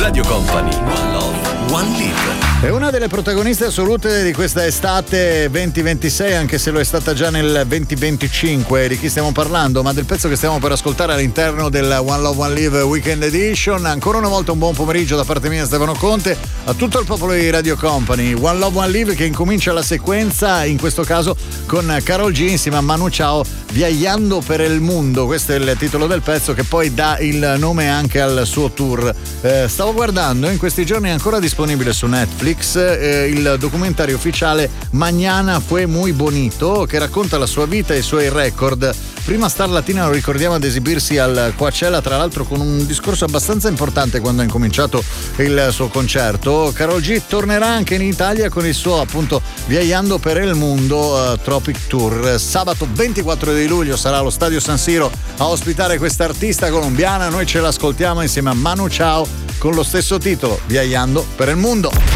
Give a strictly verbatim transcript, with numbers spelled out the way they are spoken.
Radio Company, One Love, One Live. È una delle protagoniste assolute di questa estate venti ventisei, anche se lo è stata già nel venti venticinque. Di chi stiamo parlando? Ma del pezzo che stiamo per ascoltare all'interno del One Love One Live Weekend Edition. Ancora una volta un buon pomeriggio da parte mia, Stefano Conte, a tutto il popolo di Radio Company. One Love One Live che incomincia la sequenza, in questo caso con Karol G insieme a Manu Chao, Viaggiando per il Mundo. Questo è il titolo del pezzo che poi dà il nome anche al suo tour. Eh, stavo guardando, in questi giorni è ancora disponibile su Netflix eh, il documentario ufficiale Mañana fue muy bonito, che racconta la sua vita e i suoi record. Prima star latina, lo ricordiamo, ad esibirsi al Coachella, tra l'altro con un discorso abbastanza importante quando ha incominciato il suo concerto. Karol G tornerà anche in Italia con il suo, appunto, Viaggiando per il Mundo uh, Tropic Tour. Sabato ventiquattro di luglio sarà allo Stadio San Siro a ospitare questa artista colombiana. Noi ce l'ascoltiamo insieme a Manu Chao con lo stesso titolo, Viaggiando per il Mundo.